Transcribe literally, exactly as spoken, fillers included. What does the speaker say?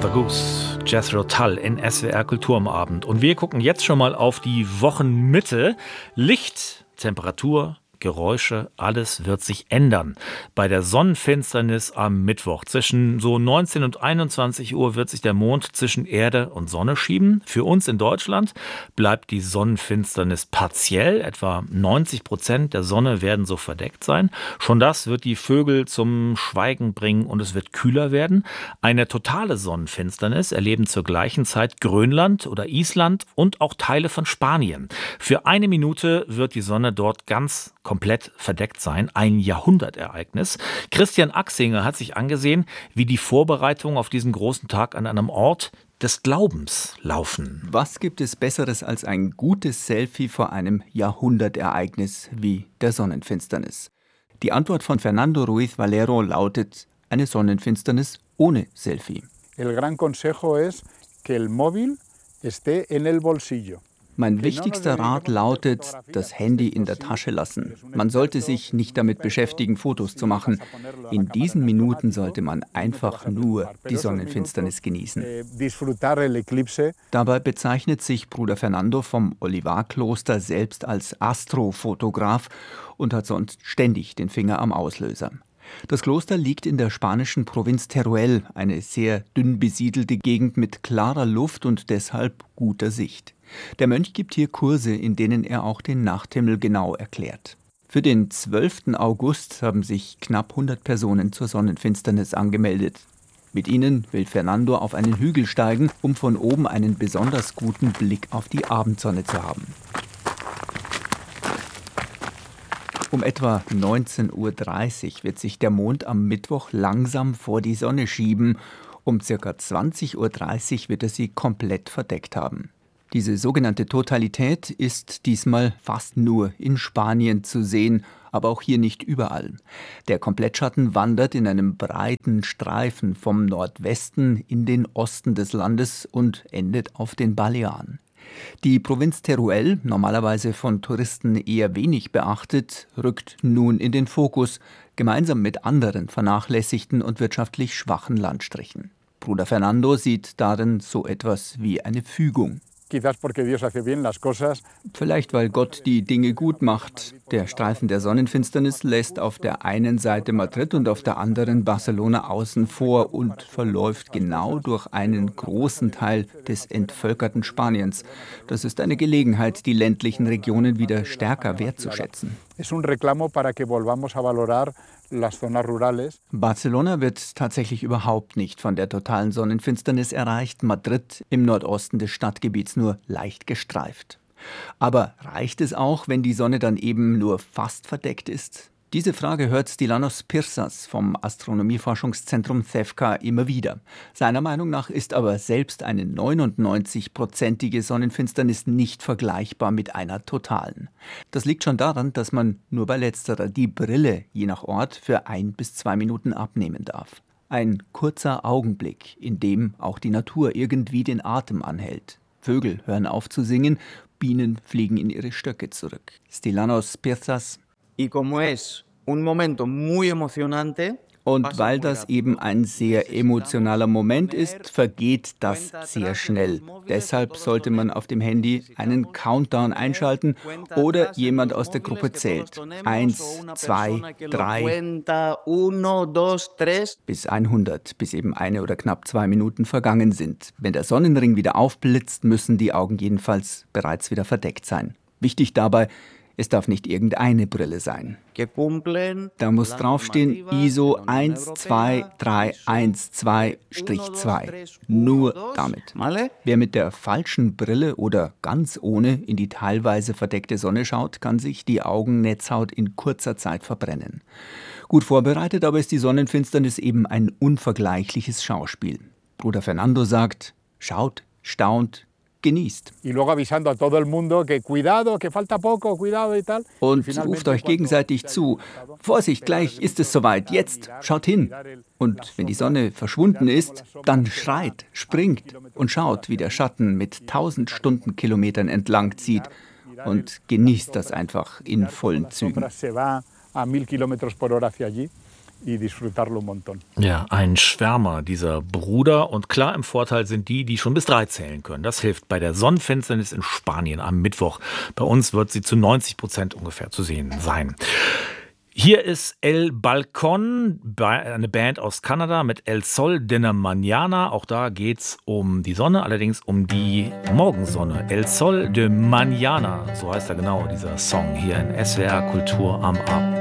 Mother Goose, Jethro Tull in S W R Kultur am Abend. Und wir gucken jetzt schon mal auf die Wochenmitte. Licht, Temperatur, Geräusche, alles wird sich ändern. Bei der Sonnenfinsternis am Mittwoch zwischen so neunzehn und einundzwanzig Uhr wird sich der Mond zwischen Erde und Sonne schieben. Für uns in Deutschland bleibt die Sonnenfinsternis partiell. Etwa neunzig Prozent der Sonne werden so verdeckt sein. Schon das wird die Vögel zum Schweigen bringen und es wird kühler werden. Eine totale Sonnenfinsternis erleben zur gleichen Zeit Grönland oder Island und auch Teile von Spanien. Für eine Minute wird die Sonne dort ganz komplett verdeckt sein. Ein Jahrhundertereignis. Christian Axinger hat sich angesehen, wie die Vorbereitungen auf diesen großen Tag an einem Ort des Glaubens laufen. Was gibt es Besseres als ein gutes Selfie vor einem Jahrhundertereignis wie der Sonnenfinsternis? Die Antwort von Fernando Ruiz Valero lautet: eine Sonnenfinsternis ohne Selfie. El gran consejo es que el móvil esté en el bolsillo. Mein wichtigster Rat lautet, das Handy in der Tasche lassen. Man sollte sich nicht damit beschäftigen, Fotos zu machen. In diesen Minuten sollte man einfach nur die Sonnenfinsternis genießen. Dabei bezeichnet sich Bruder Fernando vom Olivarkloster selbst als Astrofotograf und hat sonst ständig den Finger am Auslöser. Das Kloster liegt in der spanischen Provinz Teruel, eine sehr dünn besiedelte Gegend mit klarer Luft und deshalb guter Sicht. Der Mönch gibt hier Kurse, in denen er auch den Nachthimmel genau erklärt. Für den zwölften August haben sich knapp hundert Personen zur Sonnenfinsternis angemeldet. Mit ihnen will Fernando auf einen Hügel steigen, um von oben einen besonders guten Blick auf die Abendsonne zu haben. Um etwa neunzehn Uhr dreißig wird sich der Mond am Mittwoch langsam vor die Sonne schieben. Um ca. zwanzig Uhr dreißig wird er sie komplett verdeckt haben. Diese sogenannte Totalität ist diesmal fast nur in Spanien zu sehen, aber auch hier nicht überall. Der Komplettschatten wandert in einem breiten Streifen vom Nordwesten in den Osten des Landes und endet auf den Balearen. Die Provinz Teruel, normalerweise von Touristen eher wenig beachtet, rückt nun in den Fokus, gemeinsam mit anderen vernachlässigten und wirtschaftlich schwachen Landstrichen. Bruder Fernando sieht darin so etwas wie eine Fügung. Vielleicht, weil Gott die Dinge gut macht. Der Streifen der Sonnenfinsternis lässt auf der einen Seite Madrid und auf der anderen Barcelona außen vor und verläuft genau durch einen großen Teil des entvölkerten Spaniens. Das ist eine Gelegenheit, die ländlichen Regionen wieder stärker wertzuschätzen. Barcelona wird tatsächlich überhaupt nicht von der totalen Sonnenfinsternis erreicht, Madrid im Nordosten des Stadtgebiets nur leicht gestreift. Aber reicht es auch, wenn die Sonne dann eben nur fast verdeckt ist? Diese Frage hört Stylianos Pirsas vom Astronomieforschungszentrum CEFCA immer wieder. Seiner Meinung nach ist aber selbst eine neunundneunzig-prozentige Sonnenfinsternis nicht vergleichbar mit einer totalen. Das liegt schon daran, dass man nur bei letzterer die Brille je nach Ort für ein bis zwei Minuten abnehmen darf. Ein kurzer Augenblick, in dem auch die Natur irgendwie den Atem anhält. Vögel hören auf zu singen, Bienen fliegen in ihre Stöcke zurück. Stylianos Pirsas. Und weil das eben ein sehr emotionaler Moment ist, vergeht das sehr schnell. Deshalb sollte man auf dem Handy einen Countdown einschalten oder jemand aus der Gruppe zählt. Eins, zwei, drei bis hundert, bis eben eine oder knapp zwei Minuten vergangen sind. Wenn der Sonnenring wieder aufblitzt, müssen die Augen jedenfalls bereits wieder verdeckt sein. Wichtig dabei: es darf nicht irgendeine Brille sein. Da muss draufstehen I S O eins zwei drei eins zwei zwei. Nur damit. Wer mit der falschen Brille oder ganz ohne in die teilweise verdeckte Sonne schaut, kann sich die Augennetzhaut in kurzer Zeit verbrennen. Gut vorbereitet aber ist die Sonnenfinsternis eben ein unvergleichliches Schauspiel. Bruder Fernando sagt: schaut, staunt, genießt. Und ruft euch gegenseitig zu: Vorsicht, gleich ist es soweit, jetzt, schaut hin. Und wenn die Sonne verschwunden ist, dann schreit, springt und schaut, wie der Schatten mit tausend Stundenkilometern entlang zieht, und genießt das einfach in vollen Zügen. y disfrutarlo un montón. Ja, ein Schwärmer, dieser Bruder. Und klar im Vorteil sind die, die schon bis drei zählen können. Das hilft bei der Sonnenfinsternis in Spanien am Mittwoch. Bei uns wird sie zu neunzig Prozent ungefähr zu sehen sein. Hier ist El Balcón, eine Band aus Kanada mit El Sol de la Mañana. Auch da geht's um die Sonne, allerdings um die Morgensonne. El Sol de Mañana, so heißt er genau, dieser Song hier in S W R Kultur am Abend.